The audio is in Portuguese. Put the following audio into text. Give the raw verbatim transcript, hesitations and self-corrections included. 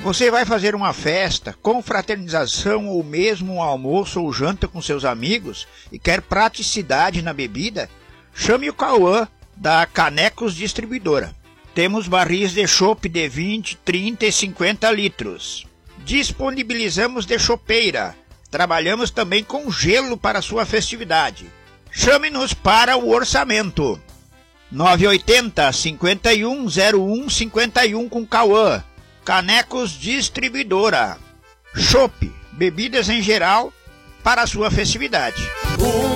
Você vai fazer uma festa, confraternização ou mesmo um almoço ou janta com seus amigos e quer praticidade na bebida? Chame o Cauã da Canecos Distribuidora. Temos barris de chopp de vinte, trinta e cinquenta litros. Disponibilizamos de chopeira. Trabalhamos também com gelo para sua festividade. Chame-nos para o orçamento. nove oito zero, cinquenta e um, zero um, cinquenta e um com Cauã. Canecos Distribuidora. Chopp, bebidas em geral para a sua festividade.